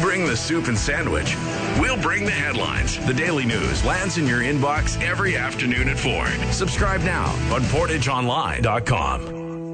bring the soup and sandwich. We'll bring the headlines. The Daily News lands in your inbox every afternoon at 4. Subscribe now on PortageOnline.com.